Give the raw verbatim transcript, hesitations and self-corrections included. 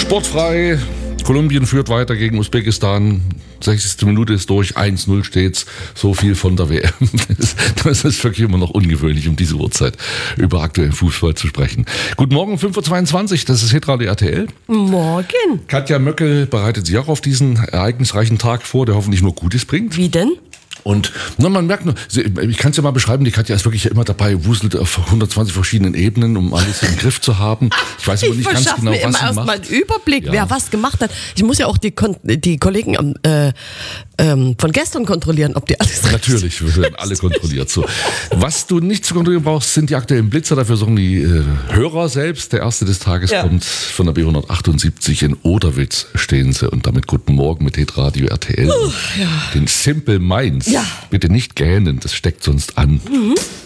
Sportfrei. Kolumbien führt weiter gegen Usbekistan. sechzigste Minute ist durch, eins null steht's. So viel von der W M. Das ist wirklich immer noch ungewöhnlich, um diese Uhrzeit über aktuellen Fußball zu sprechen. Guten Morgen, fünf Uhr zweiundzwanzig, das ist Hitradio R T L. Morgen. Katja Möckel bereitet sich auch auf diesen ereignisreichen Tag vor, der hoffentlich nur Gutes bringt. Wie denn? Und na, man merkt nur, ich kann es ja mal beschreiben, die Katja ist wirklich immer dabei, wuselt auf hundertzwanzig verschiedenen Ebenen, um alles im Griff zu haben. Ich weiß aber nicht ganz genau, mir was immer sie erst macht. mal einen Überblick, Ja. wer was gemacht hat. Ich muss ja auch die, Kon- die Kollegen am, äh, ähm, von gestern kontrollieren, ob die alles Natürlich, wir werden alle kontrolliert. So. Was du nicht zu kontrollieren brauchst, sind die aktuellen Blitzer. Dafür sorgen die äh, Hörer selbst. Der erste des Tages Ja. kommt von der B hundertachtundsiebzig in Oderwitz stehen sie. Und damit guten Morgen mit Hitradio R T L. Uh, ja. Den Simple Minds. Ja. Bitte nicht gähnen, das steckt sonst an. Mhm.